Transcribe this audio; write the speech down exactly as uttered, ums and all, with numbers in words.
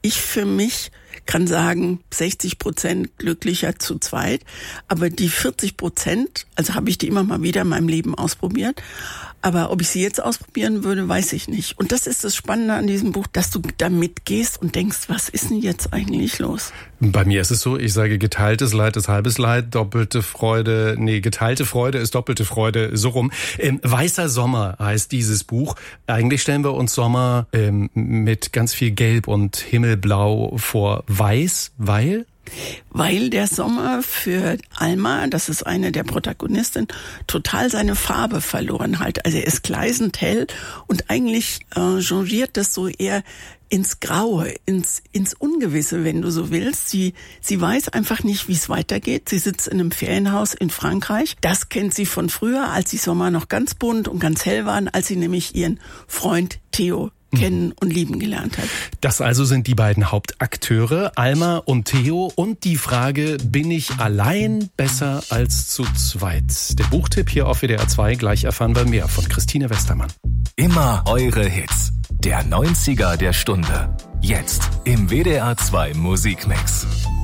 Ich für mich kann sagen, sechzig Prozent glücklicher zu zweit, aber die vierzig Prozent, also habe ich die immer mal wieder in meinem Leben ausprobiert, aber ob ich sie jetzt ausprobieren würde, weiß ich nicht. Und das ist das Spannende an diesem Buch, dass du da mitgehst und denkst, was ist denn jetzt eigentlich los? Bei mir ist es so, ich sage, geteiltes Leid ist halbes Leid, doppelte Freude, nee, geteilte Freude ist doppelte Freude, so rum. Ähm, Weißer Sommer heißt dieses Buch. Eigentlich stellen wir uns Sommer ähm, mit ganz viel Gelb und Himmelblau vor. Weiß, weil? Weil der Sommer für Alma, das ist eine der Protagonistinnen, total seine Farbe verloren hat. Also er ist gleißend hell und eigentlich äh, changiert das so eher ins Graue, ins ins Ungewisse, wenn du so willst. Sie sie weiß einfach nicht, wie es weitergeht. Sie sitzt in einem Ferienhaus in Frankreich. Das kennt sie von früher, als die Sommer noch ganz bunt und ganz hell waren, als sie nämlich ihren Freund Theo kennen und lieben gelernt hat. Das also sind die beiden Hauptakteure, Alma und Theo. Und die Frage, bin ich allein besser als zu zweit? Der Buchtipp hier auf W D R zwei. Gleich erfahren wir mehr von Christine Westermann. Immer eure Hits. Der neunziger der Stunde. Jetzt im W D R zwei Musikmix.